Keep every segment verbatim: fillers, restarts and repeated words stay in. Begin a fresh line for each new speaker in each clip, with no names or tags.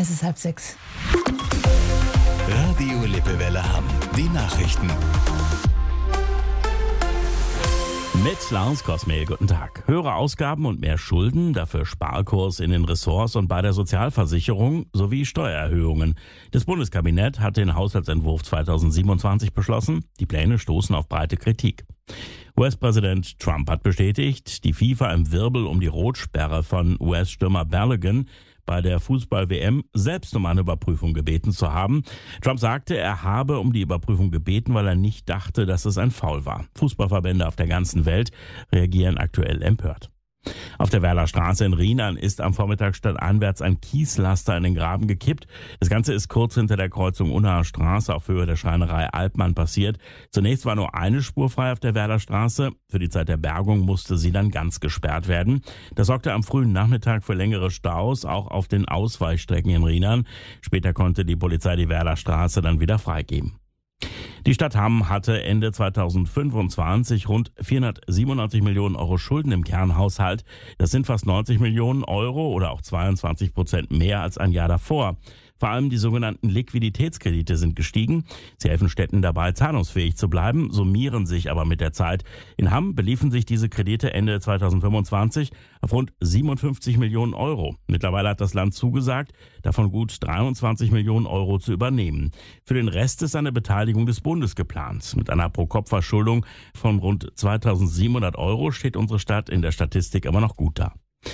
Es ist halb sechs.
Radio Lippewelle Hamm. Die Nachrichten.
Mit Lars Kosmel, guten Tag. Höhere Ausgaben und mehr Schulden, dafür Sparkurs in den Ressorts und bei der Sozialversicherung sowie Steuererhöhungen. Das Bundeskabinett hat den Haushaltsentwurf zweitausendsiebenundzwanzig beschlossen. Die Pläne stoßen auf breite Kritik. U S-Präsident Trump hat bestätigt, die FIFA im Wirbel um die Rotsperre von U S-Stürmer Balogun bei der Fußball-W M selbst um eine Überprüfung gebeten zu haben. Trump sagte, er habe um die Überprüfung gebeten, weil er nicht dachte, dass es ein Foul war. Fußballverbände auf der ganzen Welt reagieren aktuell empört. Auf der Werler Straße in Rheinland ist am Vormittag stadteinwärts ein Kieslaster in den Graben gekippt. Das Ganze ist kurz hinter der Kreuzung Unnaher Straße auf Höhe der Schreinerei Alpmann passiert. Zunächst war nur eine Spur frei auf der Werler Straße. Für die Zeit der Bergung musste sie dann ganz gesperrt werden. Das sorgte am frühen Nachmittag für längere Staus, auch auf den Ausweichstrecken in Rheinland. Später konnte die Polizei die Werler Straße dann wieder freigeben. Die Stadt Hamm hatte Ende zweitausendfünfundzwanzig rund vierhundertsiebenundneunzig Millionen Euro Schulden im Kernhaushalt. Das sind fast neunzig Millionen Euro oder auch zweiundzwanzig Prozent mehr als ein Jahr davor. Vor allem die sogenannten Liquiditätskredite sind gestiegen. Sie helfen Städten dabei, zahlungsfähig zu bleiben, summieren sich aber mit der Zeit. In Hamm beliefen sich diese Kredite Ende zweitausendfünfundzwanzig auf rund siebenundfünfzig Millionen Euro. Mittlerweile hat das Land zugesagt, davon gut dreiundzwanzig Millionen Euro zu übernehmen. Für den Rest ist eine Beteiligung des Bundes geplant. Mit einer Pro-Kopf-Verschuldung von rund zweitausendsiebenhundert Euro steht unsere Stadt in der Statistik aber noch gut da.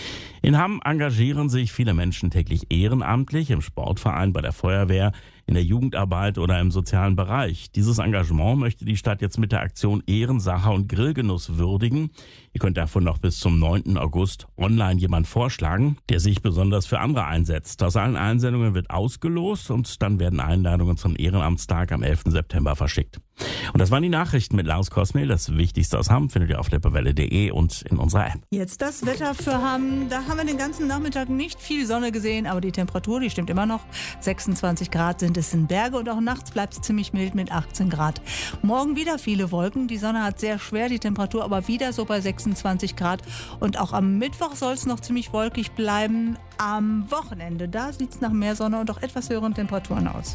In Hamm engagieren sich viele Menschen täglich ehrenamtlich, im Sportverein, bei der Feuerwehr, in der Jugendarbeit oder im sozialen Bereich. Dieses Engagement möchte die Stadt jetzt mit der Aktion Ehrensache und Grillgenuss würdigen. Ihr könnt davon noch bis zum neunten August online jemand vorschlagen, der sich besonders für andere einsetzt. Aus allen Einsendungen wird ausgelost und dann werden Einladungen zum Ehrenamtstag am elften September verschickt. Und das waren die Nachrichten mit Lars Kosmel. Das Wichtigste aus Hamm findet ihr auf lippewelle punkt de und in unserer App.
Jetzt das Wetter für Hamm. Da haben wir den ganzen Nachmittag nicht viel Sonne gesehen, aber die Temperatur, die stimmt immer noch. sechsundzwanzig Grad sind es in Berge und auch nachts bleibt es ziemlich mild mit achtzehn Grad. Morgen wieder viele Wolken. Die Sonne hat sehr schwer, die Temperatur aber wieder so bei sechsundzwanzig Grad. Und auch am Mittwoch soll es noch ziemlich wolkig bleiben. Am Wochenende, da sieht es nach mehr Sonne und auch etwas höheren Temperaturen aus.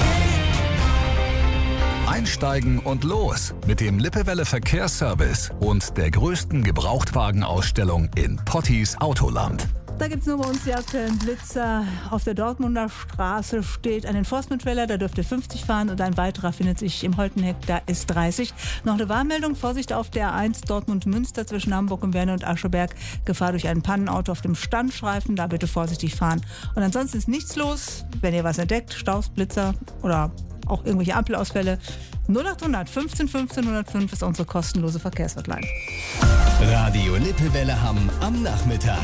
Einsteigen und los mit dem Lippewelle Verkehrsservice und der größten Gebrauchtwagenausstellung in Potties Autoland.
Da gibt es nur bei uns die aktuellen Blitzer. Auf der Dortmunder Straße steht ein Enforcement-Trailer, da dürft ihr fünfzig fahren und ein weiterer findet sich im Holtenheck, da ist dreißig. Noch eine Warnmeldung, Vorsicht auf der A eins Dortmund-Münster zwischen Hamburg und Werne und Ascheberg. Gefahr durch ein Pannenauto auf dem Standstreifen, da bitte vorsichtig fahren. Und ansonsten ist nichts los. Wenn ihr was entdeckt, Staus, Blitzer oder auch irgendwelche Ampelausfälle, null achthundert fünfzehn fünfzehn hundertfünf ist unsere kostenlose Verkehrshotline.
Radio Lippewelle Hamm am Nachmittag.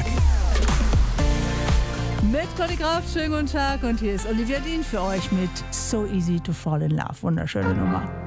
Mit Conny Graf, schönen guten Tag und hier ist Olivia Dean für euch mit So Easy to Fall in Love. Wunderschöne Nummer.